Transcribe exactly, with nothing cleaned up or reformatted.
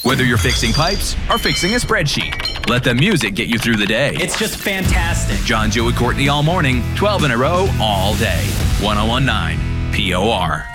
Whether you're fixing pipes or fixing a spreadsheet, let the music get you through the day. It's just fantastic. John, Joe, and Courtney all morning, twelve in a row, all day. one oh one point nine P O R.